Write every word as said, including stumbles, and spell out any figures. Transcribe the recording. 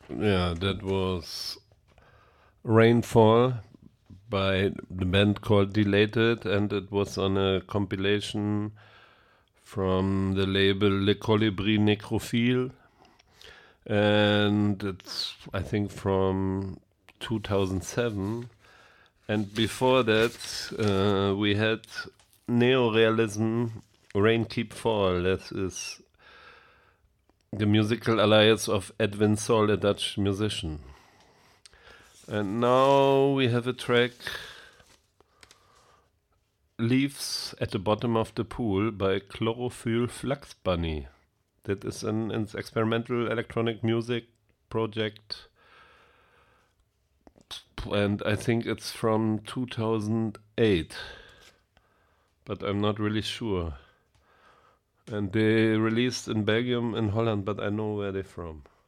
Yeah, that was Rainfall by the band called Delated, and it was on a compilation from the label Le Colibri Necrophile, and it's, I think, from two thousand seven. And before that, uh, we had Neorealism, Rain Keep Fall. That is the musical alliance of Edwin Sol, a Dutch musician. And now we have a track, Leaves at the Bottom of the Pool by Chlorophyll Flux Bunny. That is an, an experimental electronic music project, and I think it's from two thousand eight, but I'm not really sure. And they released in Belgium and Holland, but I know where they're from.